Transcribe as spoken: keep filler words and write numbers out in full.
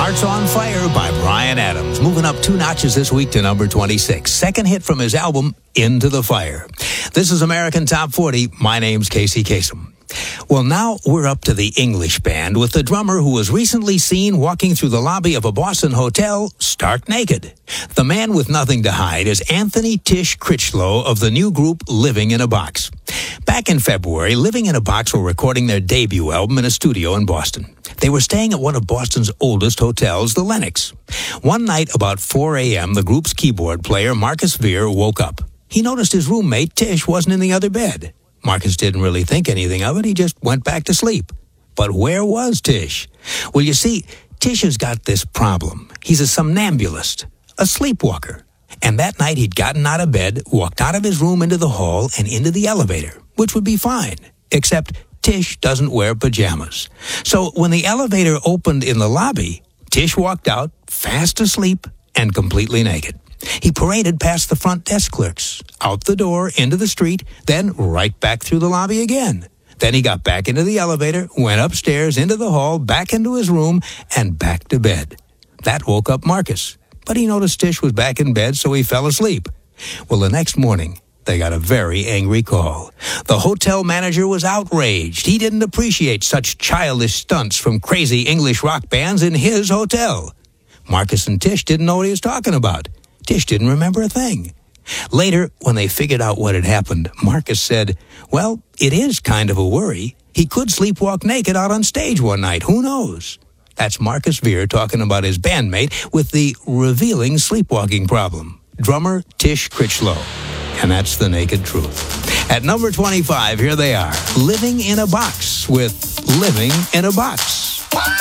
Hearts on Fire by Bryan Adams, moving up two notches this week to number twenty-six. Second hit from his album, Into the Fire. This is American Top forty. My name's Casey Kasem. Well, now we're up to the English band with the drummer who was recently seen walking through the lobby of a Boston hotel stark naked. The man with nothing to hide is Anthony Tish Critchlow of the new group Living in a Box. Back in February, Living in a Box were recording their debut album in a studio in Boston. They were staying at one of Boston's oldest hotels, the Lenox. One night about four a.m., the group's keyboard player, Marcus Veer, woke up. He noticed his roommate, Tish, wasn't in the other bed. Marcus didn't really think anything of it. He just went back to sleep. But where was Tish? Well, you see, Tish has got this problem. He's a somnambulist, a sleepwalker. And that night he'd gotten out of bed, walked out of his room into the hall and into the elevator, which would be fine, except Tish doesn't wear pajamas. So when the elevator opened in the lobby, Tish walked out, fast asleep and completely naked. He paraded past the front desk clerks, out the door, into the street, then right back through the lobby again. Then he got back into the elevator, went upstairs, into the hall, back into his room, and back to bed. That woke up Marcus. But he noticed Tish was back in bed, so he fell asleep. Well, the next morning, they got a very angry call. The hotel manager was outraged. He didn't appreciate such childish stunts from crazy English rock bands in his hotel. Marcus and Tish didn't know what he was talking about. Tish didn't remember a thing. Later, when they figured out what had happened, Marcus said, well, it is kind of a worry. He could sleepwalk naked out on stage one night. Who knows? That's Marcus Veer talking about his bandmate with the revealing sleepwalking problem, drummer Tish Critchlow. And that's the naked truth. At number twenty-five, here they are, Living in a Box with Living in a Box.